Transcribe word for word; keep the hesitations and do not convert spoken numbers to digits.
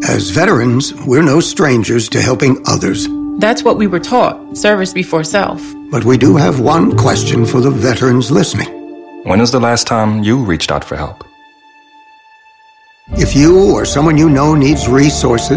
As veterans, we're no strangers to helping others. That's what we were taught, service before self. But we do have one question for the veterans listening. When was the last time you reached out for help? If you or someone you know needs resources,